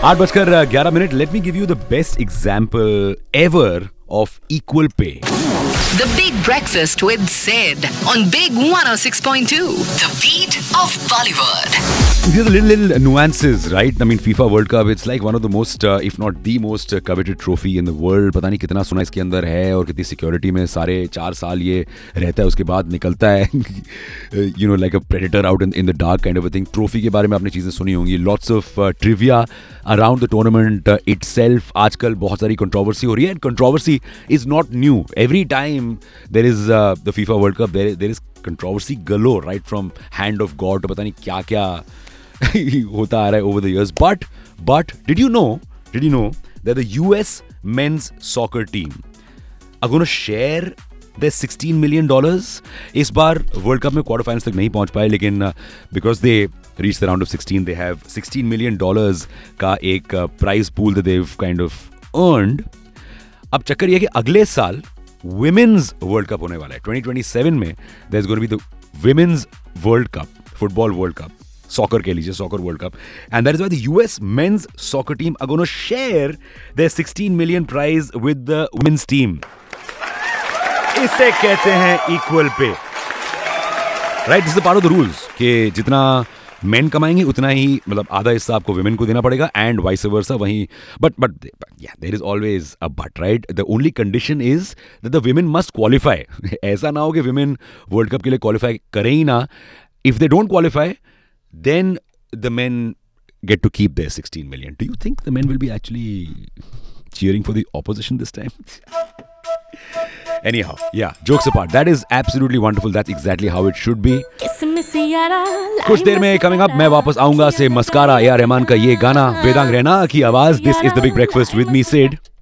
8:11. Let me give you the best example ever of equal pay. The Big Breakfast with Sid on Big 106.2. The beat of Bollywood. These are the little nuances, right? I mean, FIFA World Cup, it's like one of the most, if not the most coveted trophy in the world. पता नहीं कितना सोना इसके अंदर है और कितनी security में सारे 4 साल ये रहता है, उसके बाद निकलता है. You know, like a predator out in the dark kind of a thing. Trophy के बारे में आपने चीज़ें सुनी होंगी. Lots of trivia around the tournament itself. आजकल बहुत सारी controversy हो रही है. And controversy is not new. Every time there is the FIFA World Cup, there is controversy galore, right? From hand of God to पता नहीं क्या-क्या होता आ रहा है over the years. But did you know that the US men's soccer team are going to share their $16 million? इस बार world cup में quarter finals तक नहीं पहुंच पाए, लेकिन because they reached the round of 16, they have $16 million का एक prize pool that they've kind of earned. अब चक्कर ये कि अगले साल women's वर्ल्ड कप होने वाला है 2027 में. there's going to be the women's world cup, football world cup, soccer के लीजिए, soccer world cup, and that is why the US men's soccer team are going to share their 16 million prize with the women's team. इसे कहते हैं equal pay, right? This is the part of the rules कि जितना men कमाएंगे उतना ही, मतलब आधा हिस्सा आपको women को देना पड़ेगा and vice versa. वहीं but yeah, there is always a but, right? The only condition is that the women must qualify. ऐसा ना हो कि women world cup के लिए qualify करें ही ना. If they don't qualify, then the men get to keep their 16 million. Do you think the men will be actually cheering for the opposition this time? Anyhow, yeah, jokes apart, that is absolutely wonderful. That's exactly how it should be. कुछ देर में coming up मैं वापस आऊंगा से mascara या रहमान का ये गाना, वेदांग रैना की आवाज. This is the Big Breakfast with me, Sid.